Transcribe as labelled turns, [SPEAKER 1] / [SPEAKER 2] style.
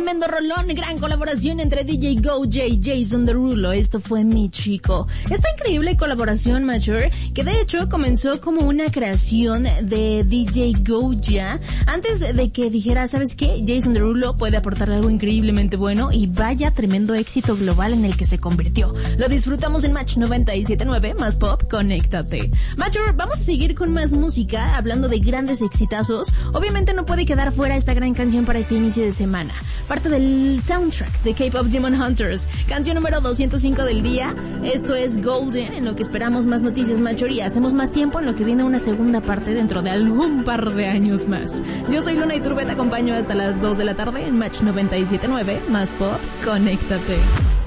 [SPEAKER 1] Tremendo rolón, gran colaboración entre DJ Gojja y Jason Derulo. Esto fue Mi Chico. Esta increíble colaboración, Mature, que de hecho comenzó como una creación de DJ Gojja antes de que dijera, ¿sabes qué? Jason Derulo puede aportar algo increíblemente bueno, y vaya tremendo éxito global en el que se convirtió. Lo disfrutamos en Match 97.9, más pop, conéctate. Mature, vamos a seguir con más música, hablando de grandes exitazos. Obviamente no puede quedar fuera esta gran canción para este inicio de semana. Parte del soundtrack de K-Pop Demon Hunters. Canción número 205 del día. Esto es Golden, en lo que esperamos más noticias, Mature, y hacemos más tiempo en lo que viene una segunda parte dentro de algún par de años más. Yo soy Luna Iturbe, te acompaño hasta las 2 de la tarde en Match 97.9, más pop, conéctate.